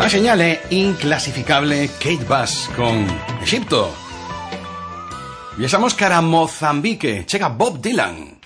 La señale inclasificable Kate Bush con Egipto. Viajamos cara a Mozambique. Llega Bob Dylan.